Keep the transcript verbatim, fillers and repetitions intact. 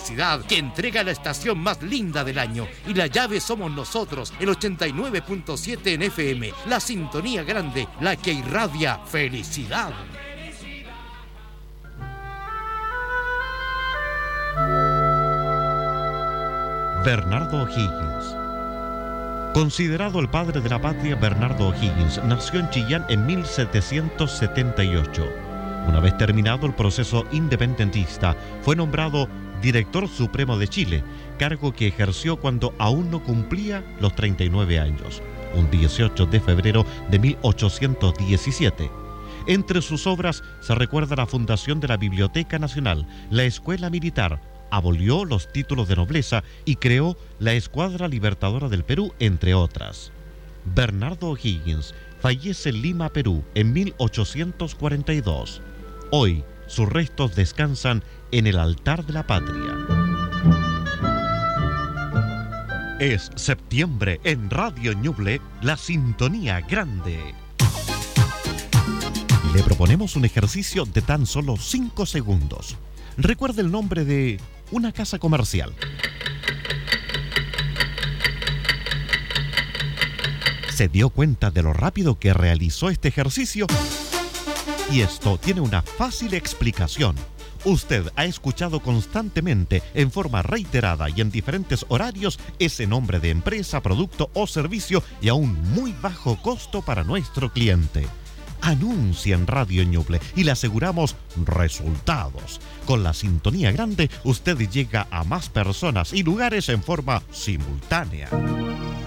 felicidad que entrega la estación más linda del año. Y la llave somos nosotros, el ochenta y nueve punto siete en F M. La sintonía grande, la que irradia felicidad. Bernardo O'Higgins. Considerado el padre de la patria, Bernardo O'Higgins nació en Chillán en mil setecientos setenta y ocho. Una vez terminado el proceso independentista, fue nombrado Director Supremo de Chile, cargo que ejerció cuando aún no cumplía los treinta y nueve años, un dieciocho de febrero de mil ochocientos diecisiete. Entre sus obras se recuerda la fundación de la Biblioteca Nacional, la Escuela Militar, abolió los títulos de nobleza y creó la Escuadra Libertadora del Perú, entre otras. Bernardo O'Higgins fallece en Lima, Perú, en mil ochocientos cuarenta y dos. Hoy, sus restos descansan en el altar de la patria. Es septiembre en Radio Ñuble, la sintonía grande. Le proponemos un ejercicio de tan solo cinco segundos. Recuerde el nombre de una casa comercial. ¿Se dio cuenta de lo rápido que realizó este ejercicio? Y esto tiene una fácil explicación. Usted ha escuchado constantemente, en forma reiterada y en diferentes horarios, ese nombre de empresa, producto o servicio y a un muy bajo costo para nuestro cliente. Anuncia en Radio Ñuble y le aseguramos resultados. Con la sintonía grande, usted llega a más personas y lugares en forma simultánea.